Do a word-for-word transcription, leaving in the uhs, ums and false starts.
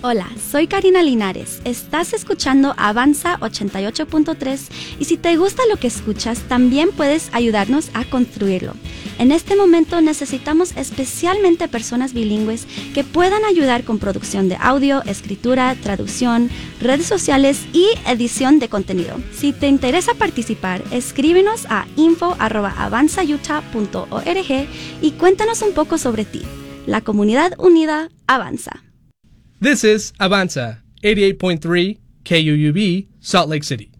Hola, soy Karina Linares. Estás escuchando Avanza ochenta y ocho punto tres y si te gusta lo que escuchas, también puedes ayudarnos a construirlo. En este momento necesitamos especialmente personas bilingües que puedan ayudar con producción de audio, escritura, traducción, redes sociales y edición de contenido. Si te interesa participar, escríbenos a info arroba avanza utah punto org y cuéntanos un poco sobre ti. La comunidad unida avanza. This is Avanza, eighty-eight point three K U U B, Salt Lake City.